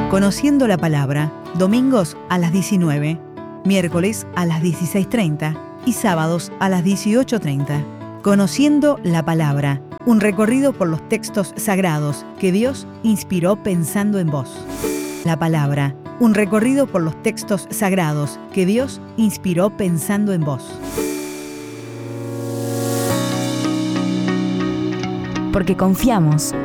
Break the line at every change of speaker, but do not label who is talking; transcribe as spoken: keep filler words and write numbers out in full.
Conociendo la Palabra, domingos a las diecinueve, miércoles a las dieciséis treinta y sábados a las dieciocho treinta. Conociendo la Palabra, un recorrido por los textos sagrados que Dios inspiró pensando en vos. La Palabra, un recorrido por los textos sagrados que Dios inspiró pensando en vos.
Porque confiamos